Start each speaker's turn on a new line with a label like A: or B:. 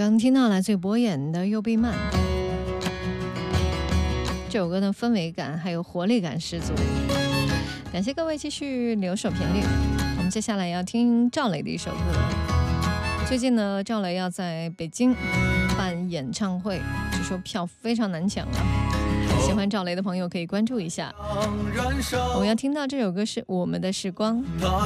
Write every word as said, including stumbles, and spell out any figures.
A: 刚刚听到来自博演的《右臂慢》，这首歌的氛围感还有活力感十足。感谢各位继续留守频率，我们接下来要听赵雷的一首歌。最近呢，赵雷要在北京办演唱会，据说票非常难抢啊。喜欢赵雷的朋友可以关注一下。我们要听到这首歌是《我们的时光》。